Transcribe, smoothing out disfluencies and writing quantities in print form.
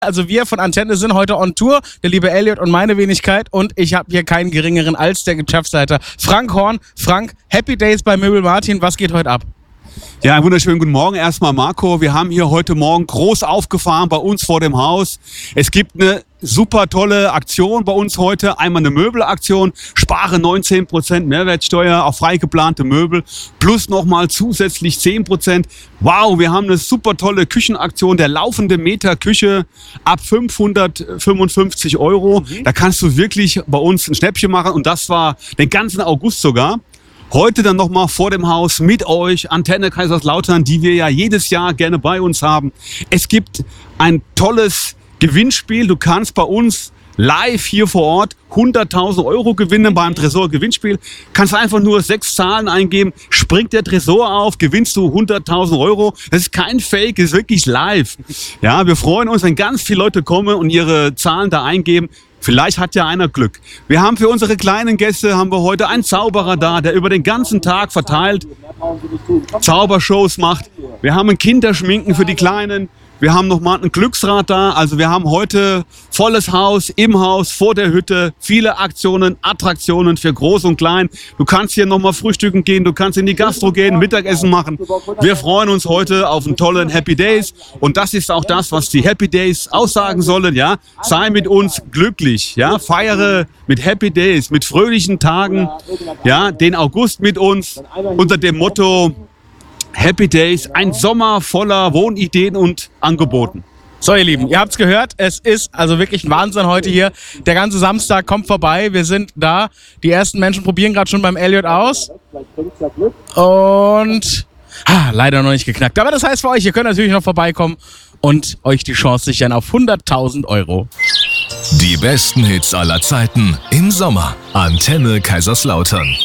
Also wir von Antenne sind heute on Tour, der liebe Elliot und meine Wenigkeit, und ich habe hier keinen geringeren als der Geschäftsleiter Frank Horn. Frank, Happy Days bei Möbel Martin, was geht heute ab? Ja, einen wunderschönen guten Morgen erstmal, Marco. Wir haben hier heute Morgen groß aufgefahren bei uns vor dem Haus. Es gibt eine super tolle Aktion bei uns heute. Einmal eine Möbelaktion, spare 19% Mehrwertsteuer auf frei geplante Möbel, plus nochmal zusätzlich 10%. Wow, wir haben eine super tolle Küchenaktion, der laufende Meter Küche ab 555 €. Da kannst du wirklich bei uns ein Schnäppchen machen, und das war den ganzen August sogar. Heute dann nochmal vor dem Haus mit euch, Antenne Kaiserslautern, die wir ja jedes Jahr gerne bei uns haben. Es gibt ein tolles Gewinnspiel. Du kannst bei uns live hier vor Ort 100.000 € gewinnen beim Tresor-Gewinnspiel. Kannst einfach nur 6 Zahlen eingeben, springt der Tresor auf, gewinnst du 100.000 €. Das ist kein Fake, das ist wirklich live. Ja, wir freuen uns, wenn ganz viele Leute kommen und ihre Zahlen da eingeben. Vielleicht hat ja einer Glück. Wir haben für unsere kleinen Gäste heute einen Zauberer da, der über den ganzen Tag verteilt Zaubershows macht. Wir haben ein Kinderschminken für die Kleinen. Wir haben nochmal ein Glücksrad da. Also wir haben heute volles Haus, im Haus, vor der Hütte. Viele Aktionen, Attraktionen für Groß und Klein. Du kannst hier nochmal frühstücken gehen, du kannst in die Gastro gehen, Mittagessen machen. Wir freuen uns heute auf einen tollen Happy Days. Und das ist auch das, was die Happy Days aussagen sollen. Ja? Sei mit uns glücklich. Ja? Feiere mit Happy Days, mit fröhlichen Tagen. Ja? Den August mit uns unter dem Motto Happy Days, ein Sommer voller Wohnideen und Angeboten. So, ihr Lieben, ihr habt's gehört, es ist also wirklich ein Wahnsinn heute hier. Der ganze Samstag kommt vorbei, wir sind da. Die ersten Menschen probieren gerade schon beim Elliot aus. Und leider noch nicht geknackt. Aber das heißt für euch, ihr könnt natürlich noch vorbeikommen und euch die Chance sichern auf 100.000 €. Die besten Hits aller Zeiten im Sommer. Antenne Kaiserslautern.